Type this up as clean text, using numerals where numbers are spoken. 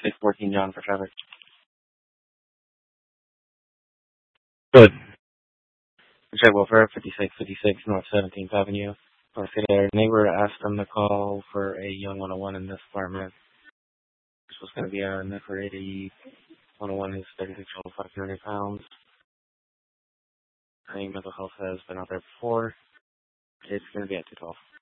614 John for traffic. Good. Check welfare, 5656 North 17th Avenue. I see their neighbor asked them to call for a young 101 in this apartment. This was going to be a for 80. 101 is 36 years old, 530 pounds. I think mental health has been out there before. It's going to be at 212.